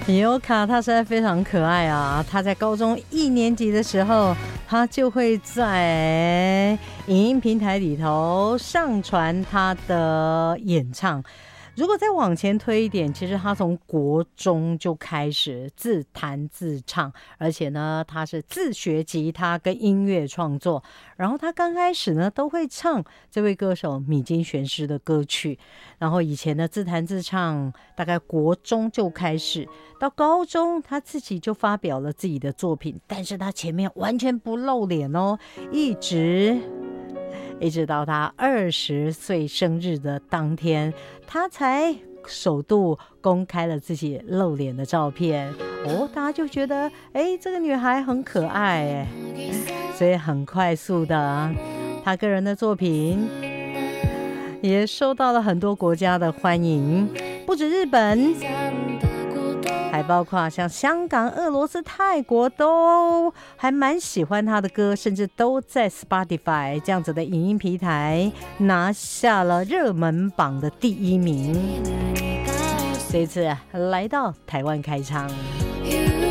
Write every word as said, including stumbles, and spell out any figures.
米欧卡她实在非常可爱啊！她在高中一年级的时候，她就会在影音平台里头上传她的演唱。如果再往前推一点，其实他从国中就开始自弹自唱，而且呢，他是自学吉他跟音乐创作。然后他刚开始呢，都会唱这位歌手米津玄师的歌曲。然后以前的自弹自唱，大概国中就开始，到高中他自己就发表了自己的作品，但是他前面完全不露脸哦，一直。一直到他二十岁生日的当天，他才首度公开了自己露脸的照片哦，大家就觉得哎，这个女孩很可爱哎，所以很快速的，他个人的作品也受到了很多国家的欢迎，不止日本。还包括像香港、俄罗斯、泰国都还蛮喜欢他的歌，甚至都在 Spotify 这样子的影音平台拿下了热门榜的第一名。这一次来到台湾开唱。